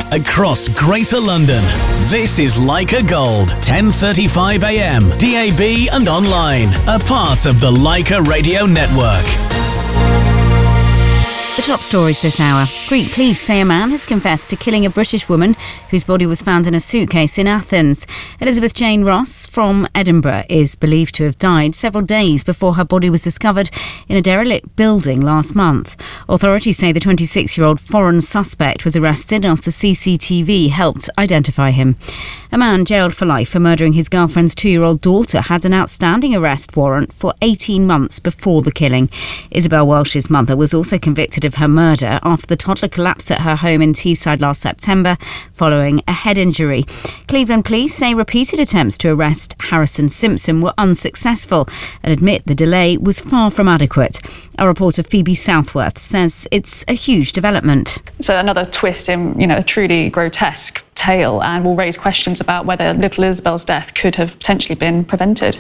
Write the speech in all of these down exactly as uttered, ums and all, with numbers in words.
across Greater London. This is Leica Gold, ten thirty-five a m, D A B and online, a part of the Leica Radio Network. The top stories this hour. Greek police say a man has confessed to killing a British woman whose body was found in a suitcase in Athens. Elizabeth Jane Ross from Edinburgh is believed to have died several days before her body was discovered in a derelict building last month. Authorities say the twenty-six-year-old foreign suspect was arrested after C C T V helped identify him. A man jailed for life for murdering his girlfriend's two-year-old daughter had an outstanding arrest warrant for eighteen months before the killing. Isabel Welsh's mother was also convicted of her murder after the toddler collapsed at her home in Teesside last September following a head injury. Cleveland police say repeated attempts to arrest Harrison Simpson were unsuccessful and admit the delay was far from adequate. Our reporter Phoebe Southworth says it's a huge development. So another twist in, you know, a truly grotesque tale, and will raise questions about whether little Isabel's death could have potentially been prevented.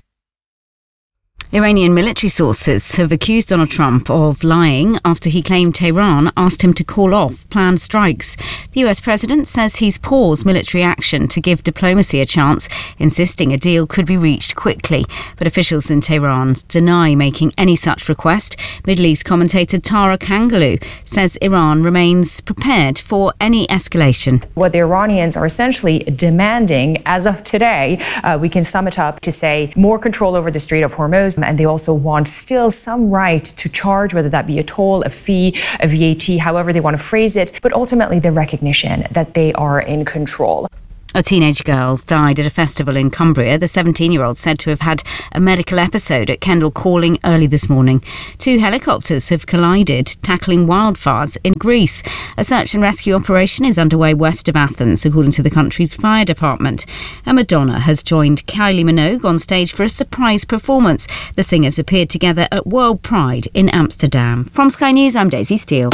Iranian military sources have accused Donald Trump of lying after he claimed Tehran asked him to call off planned strikes. The U S president says he's paused military action to give diplomacy a chance, insisting a deal could be reached quickly. But officials in Tehran deny making any such request. Middle East commentator Tara Kangaloo says Iran remains prepared for any escalation. What the Iranians are essentially demanding as of today, uh, we can sum it up to say more control over the Strait of Hormuz. And they also want still some right to charge, whether that be a toll, a fee, a V A T, however they want to phrase it, but ultimately the recognition that they are in control. A teenage girl died at a festival in Cumbria. The seventeen-year-old said to have had a medical episode at Kendal Calling early this morning. Two helicopters have collided, tackling wildfires in Greece. A search and rescue operation is underway west of Athens, according to the country's fire department. And Madonna has joined Kylie Minogue on stage for a surprise performance. The singers appeared together at World Pride in Amsterdam. From Sky News, I'm Daisy Steele.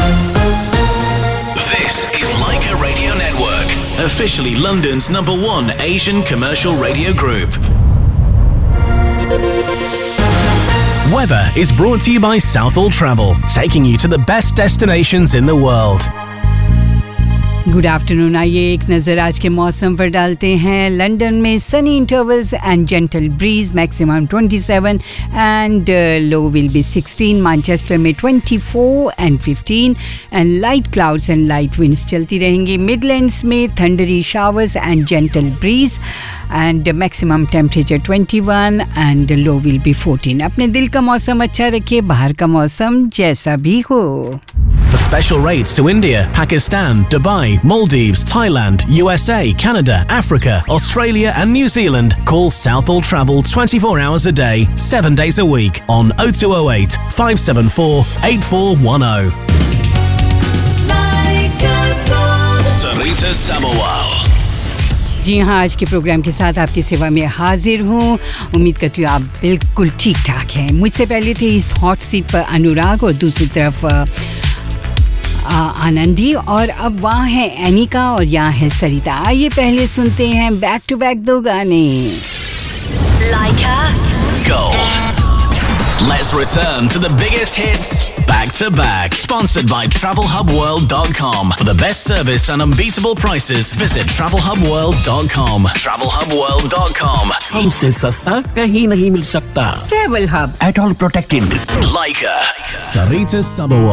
This is Leica Radio Network, officially London's number one Asian commercial radio group. Weather is brought to you by Southall Travel, taking you to the best destinations in the world. Good afternoon. आइए एक नज़र आज के मौसम पर डालते हैं. London में Sunny intervals and gentle bridge, maximum सत्ताईस and low will be sixteen. Manchester में चौबीस and fifteen and light clouds and light winds चलती रहेंगी. मिडलैंड्स में थंडरी showers and gentle breeze and maximum temperature इक्कीस and low will be fourteen. अपने दिल का मौसम अच्छा रखिए, बाहर का मौसम जैसा भी हो. For special rates to India, Pakistan, Dubai, Maldives, Thailand, U S A, Canada, Africa, Australia and New Zealand, call Southall Travel twenty-four hours a day, seven days a week on oh two oh eight, five seven four, eight four one oh. Sarita Sabawal. जी हाँ, आज के programme के साथ आपकी सेवा में हाजिर हूँ. उम्मीद करती हूँ आप बिल्कुल ठीक ठाक हैं. मुझसे पहले थे इस हॉट सीट पर अनुराग और दूसरी तरफ आनंदी, और अब वहाँ है एनिका और यहाँ है सरिता. आइए पहले सुनते हैं बैक टू बैक दो गाने. Leica Gold. Let's return to the biggest hits back to back. Sponsored by travel hub world dot com. For the best service and unbeatable prices, visit travel hub world dot com. travel hub world dot com. हमसे सस्ता कहीं नहीं मिल सकता. Travel Hub. At all protected. Leica. Sarita Sabawal.